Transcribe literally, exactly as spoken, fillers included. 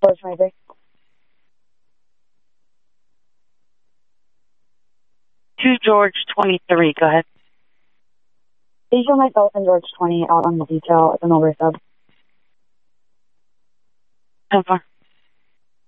George twenty-three. Two George twenty-three. Go ahead. Please show myself and George twenty out on the detail at the Millbury sub. ten four.